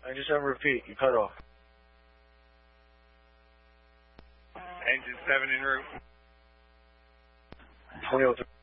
97 repeat. You cut off. Engine 7 en route. 2003.